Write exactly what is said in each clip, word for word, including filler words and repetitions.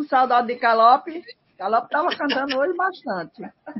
saudade de Calope. Calope estava cantando hoje bastante.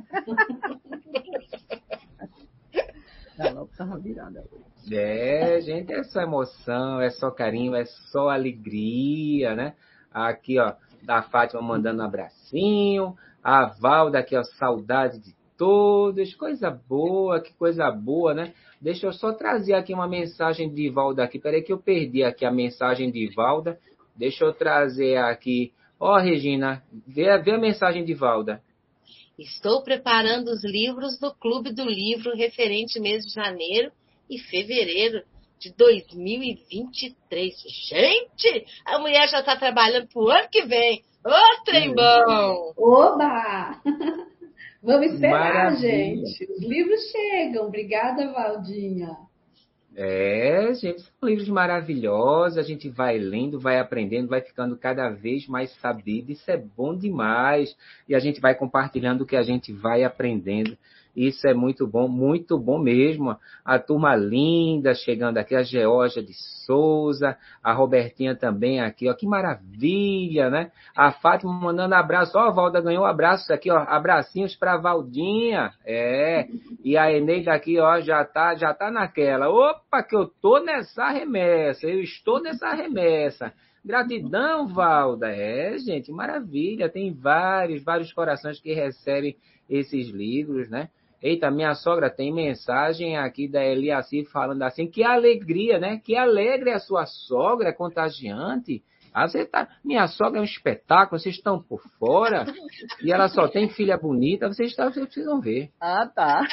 Calope estava virada hoje. É, gente, é só emoção, é só carinho, é só alegria, né? Aqui, ó, da Fátima mandando um abracinho. A Valda aqui, ó, saudade de todos. Coisa boa, que coisa boa, né? Deixa eu só trazer aqui uma mensagem de Valda aqui. Peraí que eu perdi aqui a mensagem de Valda. Deixa eu trazer aqui. Ó, Regina, vê, vê a mensagem de Valda. Estou preparando os livros do Clube do Livro referente mês de janeiro e fevereiro de dois mil e vinte e três. Gente, a mulher já está trabalhando para o ano que vem. Ô, trem bom! Oba! Vamos esperar, Maravilha. gente. Os livros chegam. Obrigada, Valdinha. É, gente, são livros maravilhosos, a gente vai lendo, vai aprendendo, vai ficando cada vez mais sabido, isso é bom demais, e a gente vai compartilhando o que a gente vai aprendendo, isso é muito bom, muito bom mesmo. A turma linda chegando aqui, a Georgia de Souza, a Robertinha também aqui, ó, que maravilha, né? A Fátima mandando abraço, ó, a Valda ganhou abraços aqui, ó, abracinhos para Valdinha, é, e a Eneida aqui, ó, já tá, já tá naquela, opa, que eu tô nessa remessa, eu estou nessa remessa. Gratidão, Valda. É, gente, maravilha. Tem vários, vários corações que recebem esses livros, né? Eita, minha sogra tem mensagem aqui da Eliaci falando assim, que alegria, né? Que alegre a sua sogra, é contagiante. Ah, você tá... Minha sogra é um espetáculo, vocês estão por fora. E ela só tem filha bonita, vocês, estão... vocês precisam ver. Ah, tá.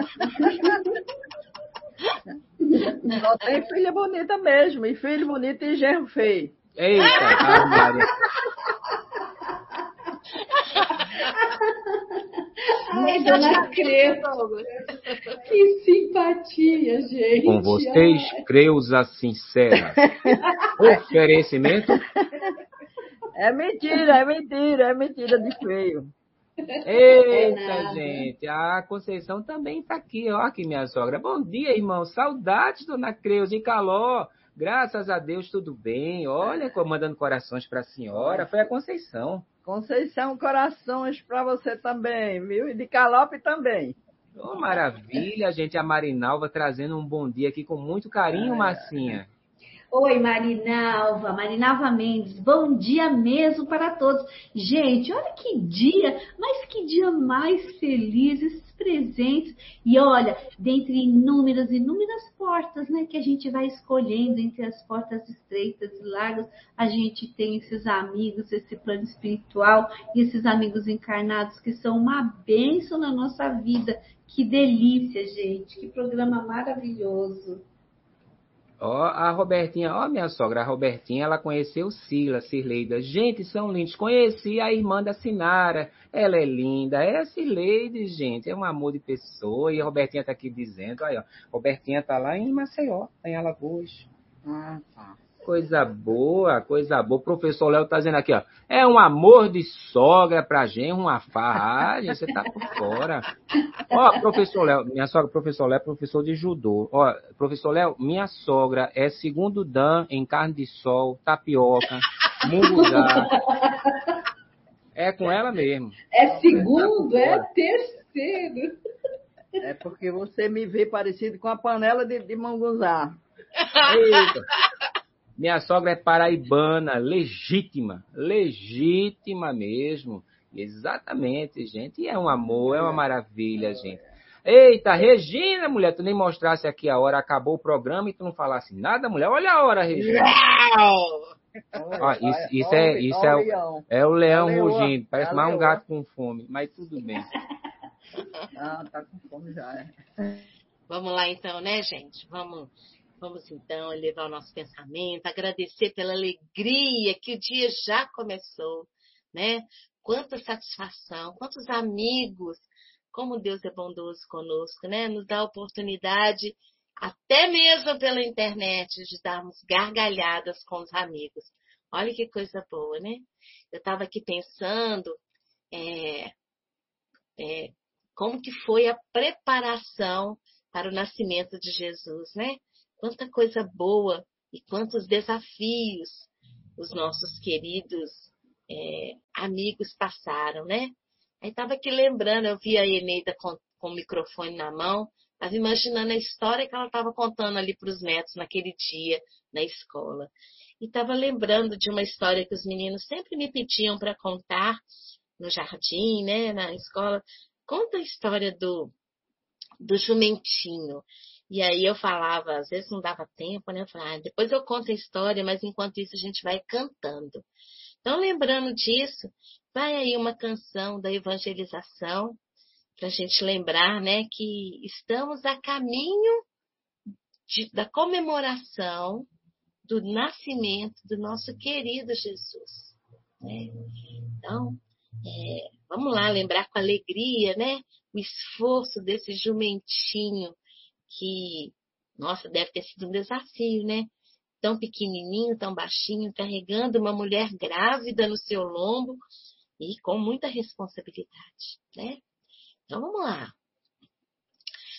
Só tem filha bonita mesmo, e filho bonito e genro feio. Eita, ah, Maria. Ai, dona Creu. Que simpatia, gente. Com vocês, Ai. Creuza Sincera. Oferecimento. É mentira, é mentira, é mentira de feio. Eita, É gente, a Conceição também está aqui, ó, aqui minha sogra. Bom dia, irmão, saudades, dona Creuza e Caló. Graças a Deus, tudo bem. Olha, mandando corações para a senhora, foi a Conceição. Conceição, corações para você também, viu? E de Calope também. Oh, maravilha, gente, a Marinalva trazendo um bom dia aqui com muito carinho, é. Marcinha. Oi, Marinalva, Marinalva Mendes, bom dia mesmo para todos. Gente, olha que dia, mas que dia mais feliz, esses presentes. E olha, dentre inúmeras, inúmeras portas, né, que a gente vai escolhendo, entre as portas estreitas e largas, a gente tem esses amigos, esse plano espiritual e esses amigos encarnados que são uma bênção na nossa vida. Que delícia, gente, que programa maravilhoso. Ó, a Robertinha, ó, minha sogra, a Robertinha, ela conheceu Sila, Cirleida. Gente, são lindos. Conheci a irmã da Sinara. Ela é linda. É a Cirleide, gente. É um amor de pessoa. E a Robertinha tá aqui dizendo, aí, ó. Robertinha tá lá em Maceió, tá em Alagoas. Ah, tá. Coisa boa, coisa boa. O professor Léo tá dizendo aqui, ó. É um amor de sogra pra gente, uma farra. Ah, gente, você tá por fora. Ó, professor Léo, minha sogra, professor Léo, professor de judô. Ó, professor Léo, minha sogra é segundo dan em carne de sol, tapioca, munguzá. É com ela mesmo. É segundo, é terceiro. É porque você me vê parecido com a panela de, de munguzá. Eita. Minha sogra é paraibana, legítima, legítima mesmo. Exatamente, gente. E é um amor, é uma maravilha, gente. Eita, Regina, mulher, tu nem mostrasse aqui a hora, acabou o programa e tu não falasse nada, mulher. Olha a hora, Regina. Ó, isso, isso é, isso é, o, é o leão rugindo, parece mais um gato com fome, mas tudo bem. Ah, tá com fome já, é. Vamos lá então, né, gente? Vamos... Vamos, então, elevar o nosso pensamento, agradecer pela alegria que o dia já começou, né? Quanta satisfação, quantos amigos, como Deus é bondoso conosco, né? Nos dá a oportunidade, até mesmo pela internet, de darmos gargalhadas com os amigos. Olha que coisa boa, né? Eu estava aqui pensando é, é, como que foi a preparação para o nascimento de Jesus, né? Quanta coisa boa e quantos desafios os nossos queridos é, amigos passaram, né? Aí estava aqui lembrando, eu vi a Eneida com, com o microfone na mão, estava imaginando a história que ela estava contando ali para os netos naquele dia na escola. E estava lembrando de uma história que os meninos sempre me pediam para contar no jardim, né, na escola. Conta a história do, do jumentinho. E aí eu falava, às vezes não dava tempo, né? Eu falava, ah, depois eu conto a história, mas enquanto isso a gente vai cantando. Então, lembrando disso, vai aí uma canção da evangelização, para a gente lembrar, né, que estamos a caminho de, da comemoração do nascimento do nosso querido Jesus, né? Então, é, vamos lá lembrar com alegria, né, o esforço desse jumentinho que, nossa, deve ter sido um desafio, né? Tão pequenininho, tão baixinho, carregando uma mulher grávida no seu lombo e com muita responsabilidade, né? Então, vamos lá.